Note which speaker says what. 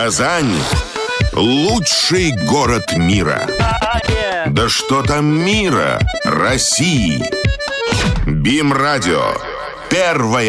Speaker 1: Казань – лучший город мира. Да что там мира, России. БИМ-радио. Первая